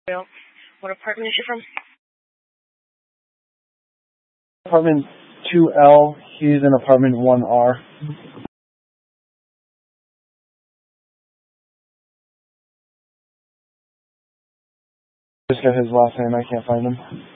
Yep. What apartment is she from? Apartment 2L. He's in apartment 1R. Just got his last name. I can't find him.